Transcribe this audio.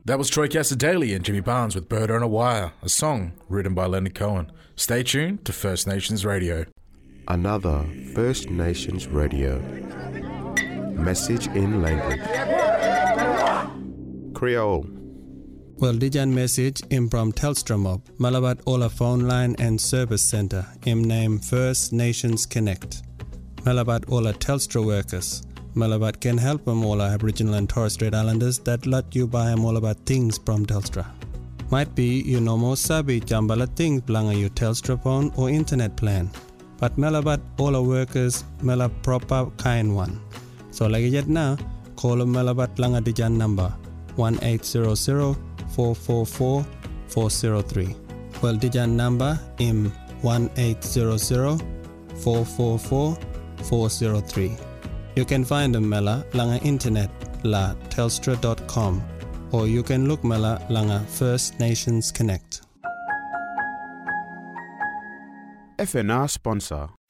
That was Troycaster Daily and Jimmy Barnes with Bird on a Wire, a song written by Leonard Cohen. Stay tuned to First Nations Radio. Another First Nations Radio. Message in language. Creole. Well, dijan message from Telstra Mob, Malabat Ola phone line and service center, name First Nations Connect. Malabat Ola Telstra workers. Malabat can help all Aboriginal and Torres Strait Islanders that let you buy all about things from Telstra. Might be you no more sabi jambala things belong your Telstra phone or internet plan. But Malabat all workers mela proper kind one. So like it now, call a Malabat langa dijan number 1-800-444-403. Well dijan number 1-800-444-403. You can find them Mela langa internet la telstra.com or you can look Mela langa First Nations Connect. FNR sponsor